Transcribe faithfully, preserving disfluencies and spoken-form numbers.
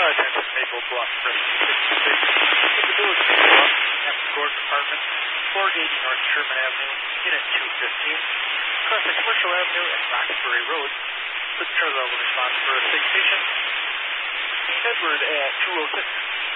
attention Maple Bluff, Rescue fifty-six. In the Village of Maple Bluff, Captain Gordon Apartment, four eighty North Sherman Avenue, Unit two fifteen. Crossing Commercial Avenue and Roxbury Road. The Charlie will respond for a sick patient. Edward at two oh six.